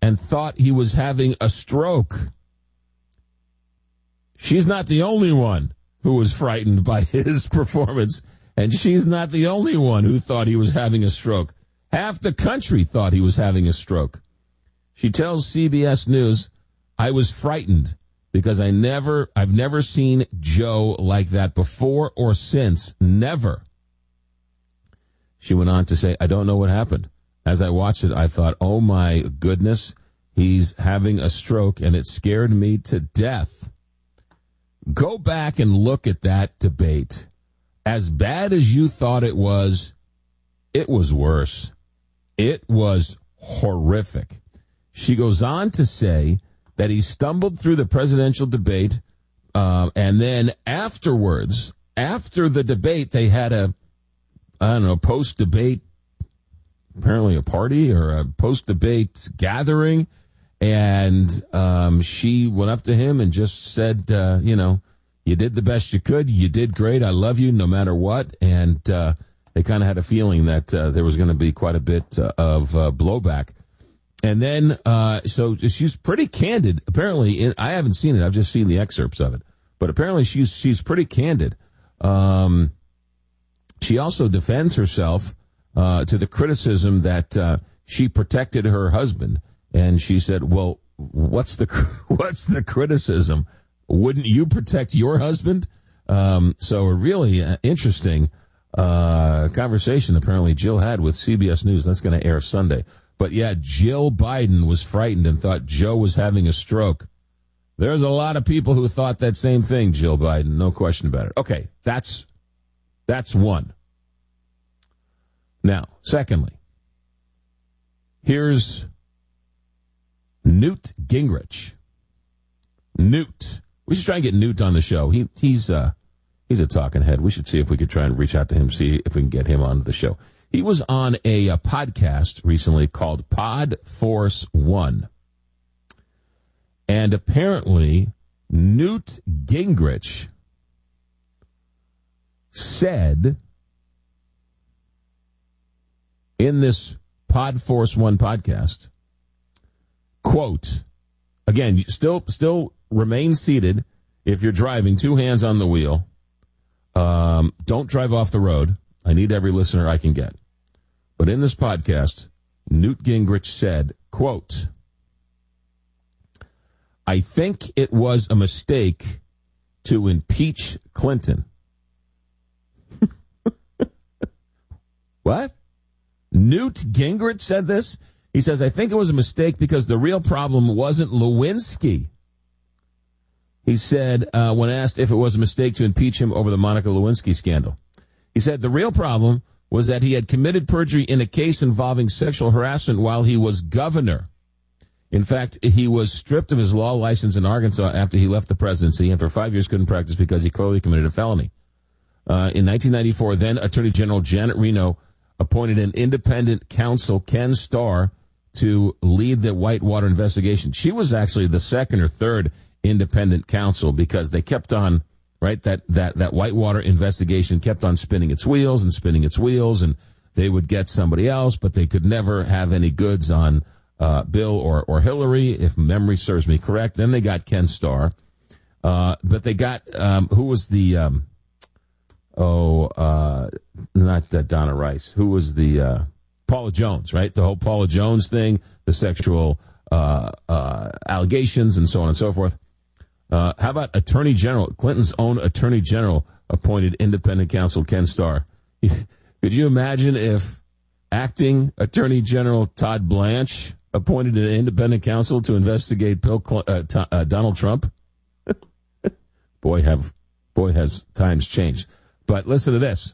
and thought he was having a stroke. She's not the only one who was frightened by his performance, and she's not the only one who thought he was having a stroke. Half the country thought he was having a stroke. She tells CBS News, I was frightened because I've never seen Joe like that before or since. Never. She went on to say, I don't know what happened. As I watched it, I thought, oh my goodness, he's having a stroke, and it scared me to death. Go back and look at that debate. As bad as you thought it was worse. It was horrific. She goes on to say that he stumbled through the presidential debate, and then afterwards, after the debate, they had post-debate, apparently a party or a post-debate gathering, and she went up to him and just said, you did the best you could. You did great. I love you no matter what. And they kind of had a feeling that there was going to be quite a bit of blowback. And then, so she's pretty candid. Apparently, I haven't seen it. I've just seen the excerpts of it. But apparently she's pretty candid. She also defends herself to the criticism that she protected her husband. And she said, well, what's the criticism? Wouldn't you protect your husband? So a really interesting conversation apparently Jill had with CBS News. That's going to air Sunday. But yeah, Jill Biden was frightened and thought Joe was having a stroke. There's a lot of people who thought that same thing, Jill Biden. No question about it. Okay, that's one. Now, secondly, here's Newt Gingrich. Newt. We should try and get Newt on the show. He's a talking head. We should see if we could try and reach out to him, see if we can get him on the show. He was on a podcast recently called Pod Force One. And apparently, Newt Gingrich said in this Pod Force One podcast, quote, again, still remain seated if you're driving, 2 hands on the wheel. Don't drive off the road. I need every listener I can get. But in this podcast, Newt Gingrich said, quote, I think it was a mistake to impeach Clinton. What? Newt Gingrich said this? He says, I think it was a mistake because the real problem wasn't Lewinsky. He said, when asked if it was a mistake to impeach him over the Monica Lewinsky scandal, he said the real problem was that he had committed perjury in a case involving sexual harassment while he was governor. In fact, he was stripped of his law license in Arkansas after he left the presidency and for 5 years couldn't practice because he clearly committed a felony. In 1994, then Attorney General Janet Reno appointed an independent counsel, Ken Starr, to lead the Whitewater investigation. She was actually the second or third independent counsel because they kept on, right, that Whitewater investigation kept on spinning its wheels, and they would get somebody else, but they could never have any goods on Bill or Hillary, if memory serves me correct. Then they got Ken Starr. But they got, who was the, not Donna Rice. Who was the, Paula Jones, right? The whole Paula Jones thing, the sexual allegations and so on and so forth. How about Attorney General, Clinton's own Attorney General appointed independent counsel Ken Starr? Could you imagine if acting Attorney General Todd Blanche appointed an independent counsel to investigate Donald Trump? Boy, has times changed. But listen to this.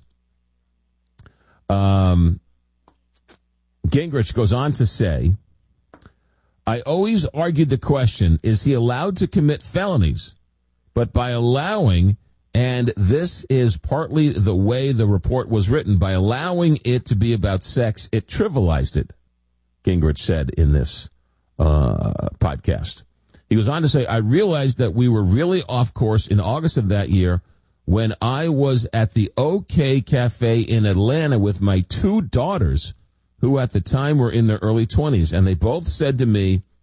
Gingrich goes on to say, I always argued the question, is he allowed to commit felonies? But by allowing, and this is partly the way the report was written, by allowing it to be about sex, it trivialized it, Gingrich said in this podcast. He goes on to say, I realized that we were really off course in August of that year when I was at the OK Cafe in Atlanta with my 2 daughters, who at the time were in their early 20s, and they both said to me,